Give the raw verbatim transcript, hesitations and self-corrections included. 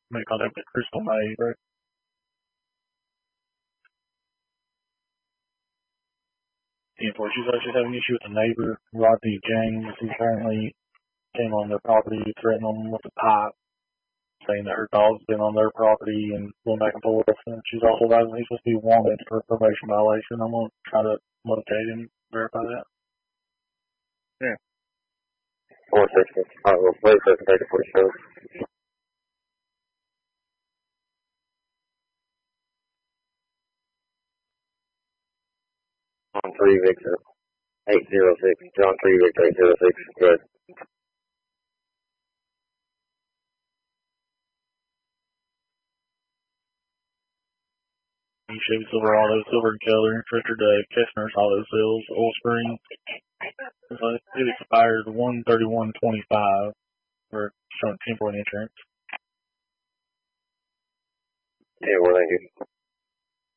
make contact with Crystal May, right? ten four. She's actually having an issue with a neighbor, Rodney James, who apparently came on their property, threatened them with a pipe, saying that her dog's been on their property and going back and forth. And she's also advising he's supposed to be wanted for a probation violation. I'm going to try to locate him, verify that. Yeah. four sixty. I will play for the for show. John three Victor eight zero six. John three Victor eight zero six. Good. Chevy Silverado, Silver and Keller, Tractor Dave, Kessner's Auto Sales, Oil Spring. It expired one thirty-one twenty-five for temporary insurance. Yeah, well, thank you.